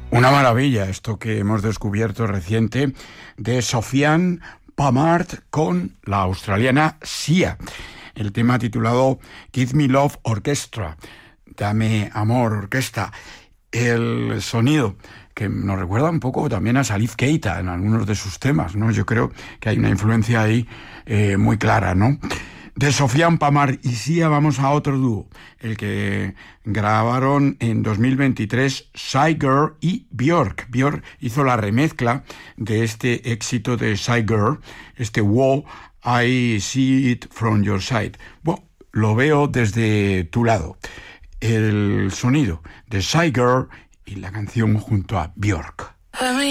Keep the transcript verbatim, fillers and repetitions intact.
Una maravilla esto que hemos descubierto reciente de Sofiane Pamart con la australiana Sia. El tema titulado Give Me Love Orchestra, Dame Amor Orquesta. El sonido que nos recuerda un poco también a Salif Keita en algunos de sus temas, ¿no? Yo creo que hay una influencia ahí eh, muy clara, ¿no? De Sofiane Pamart y Sia vamos a otro dúo, el que grabaron en dos mil veintitrés Shy Girl y Björk. Björk hizo la remezcla de este éxito de Shy Girl, este Wow, I See It From Your Side. Bueno, lo veo desde tu lado. El sonido de Shy Girl y la canción junto a Björk.